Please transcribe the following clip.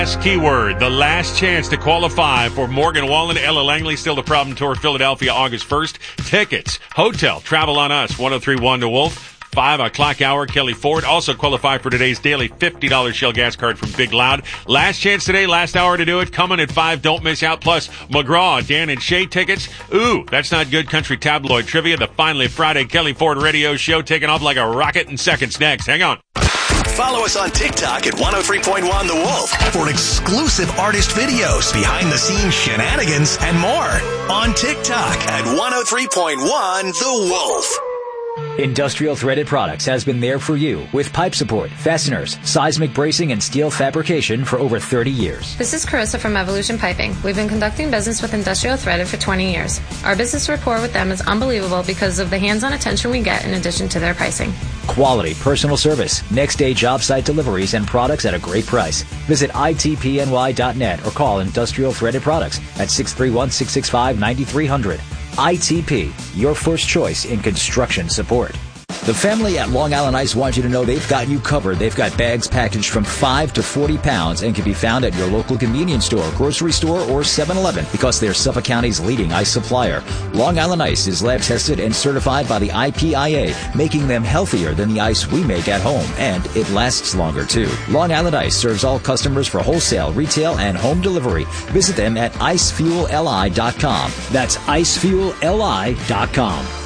Keyword, the last chance to qualify for Morgan Wallen, Ella Langley, Still the Problem Tour, Philadelphia, August 1st. Tickets, hotel, travel on us, 1031 The Wolf, 5 o'clock hour, Kelly Ford. Also qualify for today's daily $50 Shell gas card from Big Loud. Last chance today, last hour to do it. Coming at 5, don't miss out. Plus, McGraw, Dan and Shay tickets. Ooh, that's not good. Country tabloid trivia. The Finally Friday Kelly Ford radio show taking off like a rocket in seconds next. Hang on. Follow us on TikTok at 103.1 The Wolf for exclusive artist videos, behind-the-scenes shenanigans, and more. On TikTok at 103.1 The Wolf. Industrial Threaded Products has been there for you with pipe support, fasteners, seismic bracing, and steel fabrication for over 30 years. This is Carissa from Evolution Piping. We've been conducting business with Industrial Threaded for 20 years. Our business rapport with them is unbelievable because of the hands-on attention we get in addition to their pricing. Quality personal service, next-day job site deliveries, and products at a great price. Visit itpny.net or call Industrial Threaded Products at 631-665-9300. ITP, your first choice in construction support. The family at Long Island Ice wants you to know they've got you covered. They've got bags packaged from 5 to 40 pounds and can be found at your local convenience store, grocery store, or 7-Eleven because they're Suffolk County's leading ice supplier. Long Island Ice is lab tested and certified by the IPIA, making them healthier than the ice we make at home, and it lasts longer too. Long Island Ice serves all customers for wholesale, retail, and home delivery. Visit them at icefuelli.com. That's icefuelli.com.